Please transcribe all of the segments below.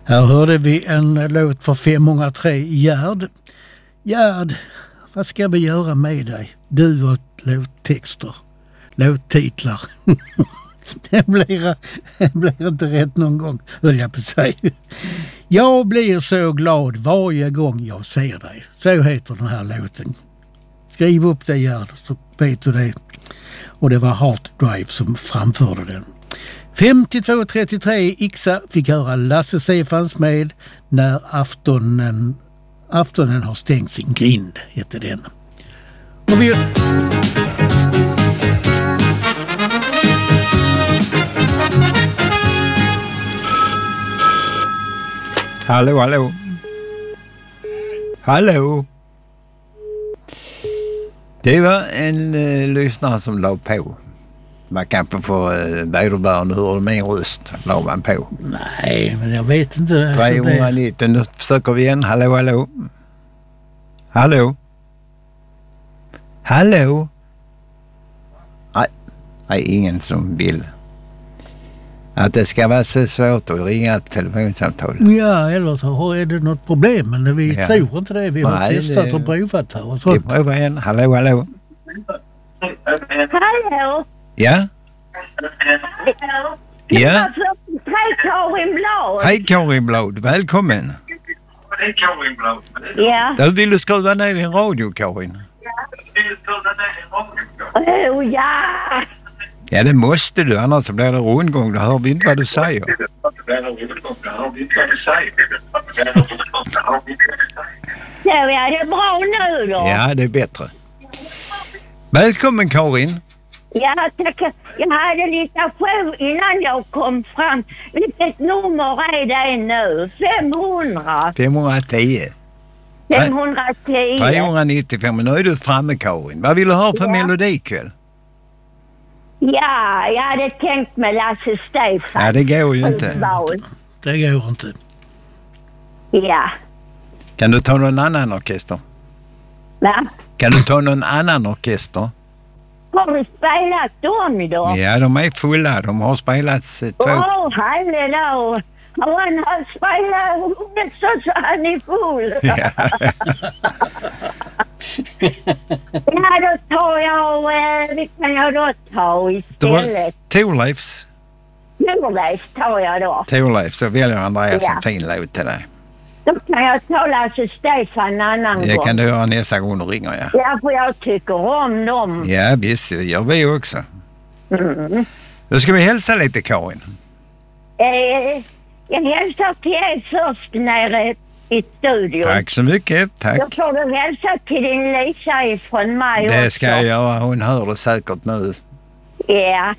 Här hörde vi en låt för 503 Gerd. Gerd, vad ska vi göra med dig? Du och låttexter, låttitlar. Det blir inte rätt någon gång, höll jag på att säga. Jag blir så glad varje gång jag ser dig. Så heter den här låten. Skriv upp det, Gerd, så vet du det. Och det var Heart Drive som framförde den. 52-33 Ixa fick höra Lasse Stefans med När aftonen har stängt sin grind, heter den. Och vi... Hallå, hallå. Hallå. Det var en lyssnare som la på. Man kanske får vederbörande hur min röst la man på. Nej, men jag vet inte. 390, nu försöker vi igen. Hallå, hallå. Hallå. Hallå. Nej, ingen som vill. Att det ska vara så svårt att ringa ett telefonsamtal. Ja, eller så är det något problem, men vi tror inte det. Vi har testat och provat här och sånt. Vi provar igen. Hallå, hallå. Hallå. Ja? Ja? Hej Karin Blad. Hej Karin Blad, välkommen. Hej Karin Blad. Ja. Då vill du skruva ner din radio, Karin? Ja. Ja, det måste du, annars blir det rundgång. Då hör vi inte vad du säger. Så är det bra nu då? Ja, det är bättre. Välkommen Karin. Ja, tack. Jag hade lite själv innan jag kom fram. Vilket nummer är det nu? 500? 510. 510. 395, men nu är du framme Karin. Vad vill du ha för melodikväll? Ja, jag hade tänkt med Lasse Stefan. Ja, det går ju inte. Det går inte. Ja. Kan du ta någon annan orkester? Va? Kan du ta någon annan orkester? Har du spelat dem då? Ja, de är fulla. De har spelats 2. Hallå. Han har spelat så han är full. Ja. Ja, då tar jag... Vilken jag då ta istället? Thorleifs. Thorleifs tar jag då. Thorleifs, så väljer Andreas en fin låt till dig. Då kan jag ta Lasse Stefan en annan gång. Det kan du göra nästa gång du ringer, ja. Ja, för jag tycker om dem. Ja, visst, det gör vi också. Mm. Då ska vi hälsa lite, Karin. Jag hälsar till er först nere i studion. Tack så mycket, tack. Jag får du hälsa till din Lisa ifrån mig också. Det ska jag göra, hon hör det säkert nu. Ja.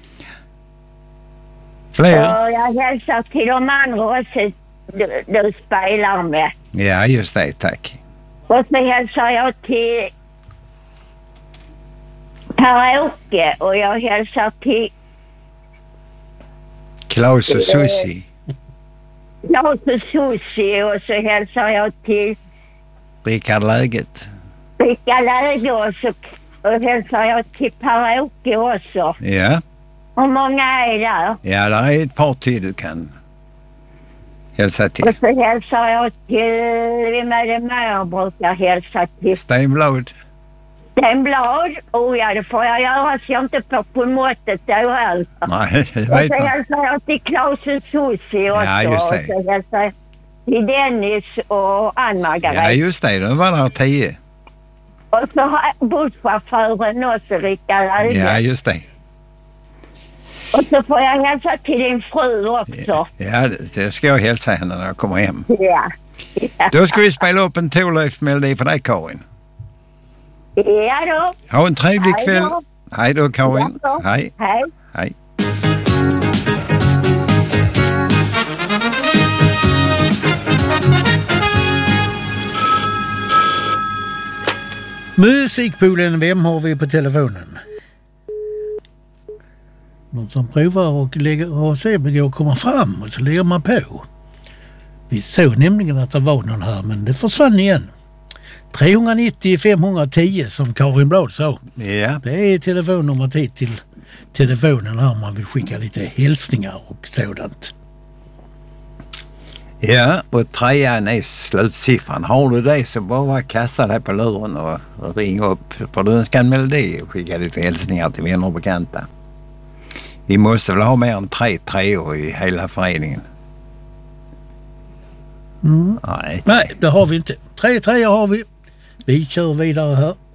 Fler? Och jag hälsar till de andra också du spelar med. Ja, just det, tack. Och så hälsar jag till Per-Åke och jag hälsar till Klaus och Susie. Klaus och Susie och så hälsar jag till Rickard Läget. Rickard Läge och hälsar jag till Per-Åke också. Ja. Hur många är där? Ja, där är ett par till du kan hälsa till. Och så hälsar jag till, vem är det mer jag brukar hälsa till? Stenblad. Stenblad? Ja, det får jag göra så jag inte får på måttet då heller. Nej, det Och vet så man. hälsar jag till Klaus och Susie också. Ja, just det. Och så hälsar jag till Dennis och Ann-Margret. Ja, just det, de var där 10. Och så har busschauffören också, Rickard Läge. Ja, just det. Och så får jag hälsa till din fru också. Ja, det ska jag hälsa henne när jag kommer hem. Ja. Då ska vi spela upp en Thorleifs-melodi för dig, Karin. Ja då. Ha en trevlig Hej kväll. då. Hej då, Karin. Ja då. Hej. Hej. Hej. Musikpoolen, vem har vi på telefonen? Någon som provar och lägger och ser om det går att komma fram och så lägger man på. Vi såg nämligen att det var någon här men det försvann igen. 390 510 som Karin Blad sa. Ja. Det är telefonnummer till telefonen här om man vill skicka lite hälsningar och sådant. Ja, och 3:an är slutsiffran. Har du det så bara kasta dig på luren och ring upp. För du önskar en melodi och skicka lite hälsningar till vänner och bekanta. Vi måste väl ha mer än 3 treor i hela föreningen. Nej, det har vi inte. 3 treor har vi. Vi kör vidare här.